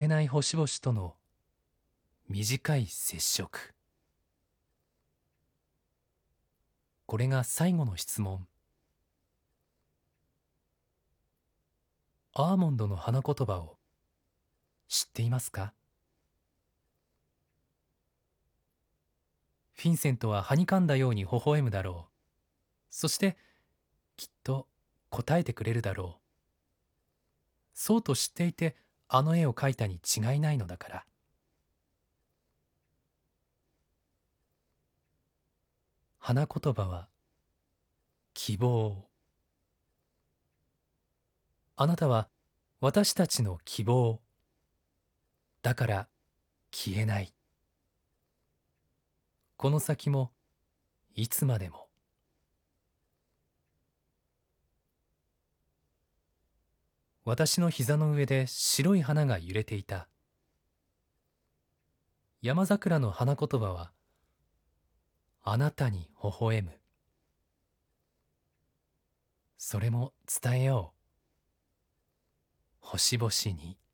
ない星々との短い接触。これが最後の質問。アーモンドの花言葉を知っていますか？フィンセントははにかんだように微笑むだろう。そしてきっと答えてくれるだろう。そうと知っていてあの絵を描いたに違いないのだから。花言葉は希望。あなたは私たちの希望。だから消えない。この先もいつまでも。私の膝の上で白い花が揺れていた。山桜の花言葉はあなたに微笑む。それも伝えよう。星々に。